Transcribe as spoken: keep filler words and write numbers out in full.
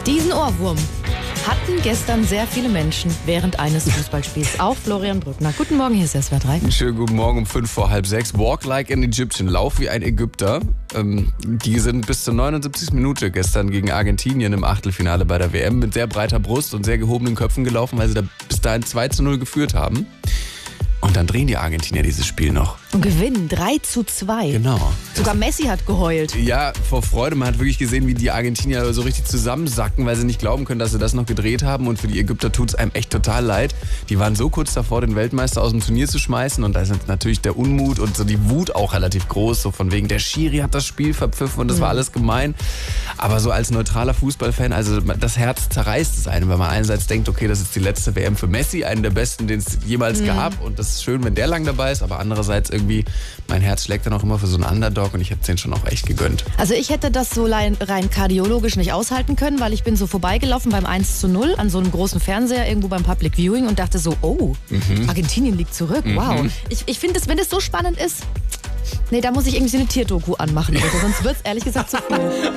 Diesen Ohrwurm hatten gestern sehr viele Menschen während eines Fußballspiels. Auch Florian Brückner. Guten Morgen, hier ist S W R drei. Schönen guten Morgen um fünf vor halb sechs. Walk like an Egyptian. Lauf wie ein Ägypter. Ähm, die sind bis zur neunundsiebzigsten Minute gestern gegen Argentinien im Achtelfinale bei der W M mit sehr breiter Brust und sehr gehobenen Köpfen gelaufen, weil sie da bis dahin zwei zu null geführt haben. Und dann drehen die Argentinier dieses Spiel noch. Und gewinnen drei zu zwei. Genau. Sogar Messi hat geheult. Ja, vor Freude. Man hat wirklich gesehen, wie die Argentinier so richtig zusammensacken, weil sie nicht glauben können, dass sie das noch gedreht haben. Und für die Ägypter tut es einem echt total leid. Die waren so kurz davor, den Weltmeister aus dem Turnier zu schmeißen. Und da ist natürlich der Unmut und so die Wut auch relativ groß. So von wegen, der Schiri hat das Spiel verpfiffen und das war alles gemein. Aber so als neutraler Fußballfan, also das Herz zerreißt es einem, weil man einerseits denkt, okay, das ist die letzte W M für Messi, einen der besten, den es jemals mhm. gab. Und das ist schön, wenn der lang dabei ist. Aber andererseits irgendwie, mein Herz schlägt dann auch immer für so einen Underdog und ich hätte es den schon auch echt gegönnt. Also ich hätte das so rein, rein kardiologisch nicht aushalten können, weil ich bin so vorbeigelaufen beim eins zu null an so einem großen Fernseher irgendwo beim Public Viewing und dachte so, oh, mhm. Argentinien liegt zurück, mhm. wow. Ich, ich finde, wenn es so spannend ist, nee, da muss ich irgendwie so eine Tierdoku anmachen, oder? Sonst wird es ehrlich gesagt zu viel.